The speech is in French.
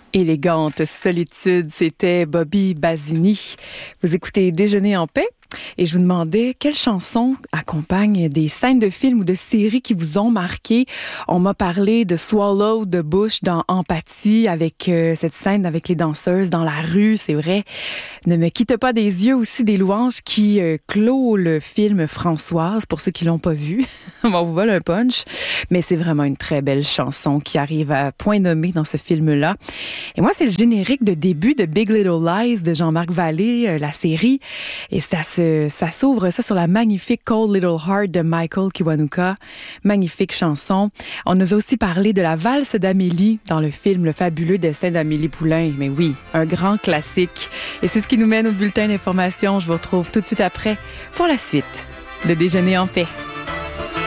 Élégante solitude, c'était Bobby Basini. Vous écoutez Déjeuner en paix et je vous demandais quelles chansons accompagnent des scènes de films ou de séries qui vous ont marqué. On m'a parlé de Swallow de Bush dans Empathie avec cette scène avec les danseuses dans la rue, c'est vrai. Ne me quitte pas des yeux aussi des louanges qui clôt le film Françoise pour ceux qui l'ont pas vu. On vous vole un punch, mais c'est vraiment une très belle chanson qui arrive à point nommé dans ce film-là. Et moi, c'est le générique de début de Big Little Lies de Jean-Marc Vallée, la série. Et ça s'ouvre ça sur la magnifique Cold Little Heart de Michael Kiwanuka. Magnifique chanson. On nous a aussi parlé de la valse d'Amélie dans le film Le fabuleux destin d'Amélie Poulain. Mais oui, un grand classique. Et c'est ce qui nous mène au bulletin d'information. Je vous retrouve tout de suite après pour la suite de Déjeuner en paix.